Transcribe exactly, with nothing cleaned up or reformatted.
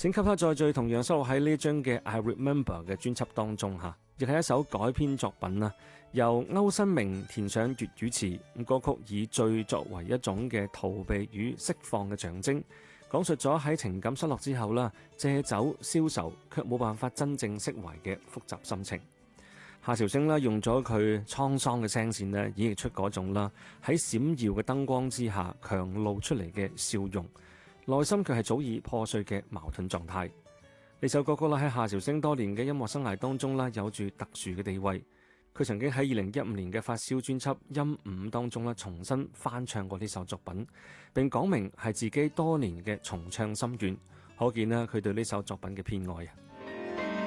請給他再聚同樣收錄喺呢張嘅 I Remember 嘅專輯當中嚇，亦係一首改編作品啦，由歐新明填上粵語詞，咁歌曲以醉作為一種嘅逃避與釋放嘅象徵，講述咗喺情感失落之後啦，借酒消愁卻冇辦法真正釋懷嘅複雜心情。夏韶聲啦，用咗佢滄桑嘅聲線咧，演繹出嗰種啦喺閃耀嘅燈光之下強露出嚟嘅笑容，內心卻係早已破碎嘅矛盾狀態。呢首歌曲啦喺夏韶聲多年嘅音樂生涯當中啦，有住特殊嘅地位。佢曾經喺二零一五年嘅發燒專輯《陰午》當中啦，重新翻唱過呢首作品，並講明係自己多年嘅重唱心願，可見啦佢對呢首作品嘅偏愛啊。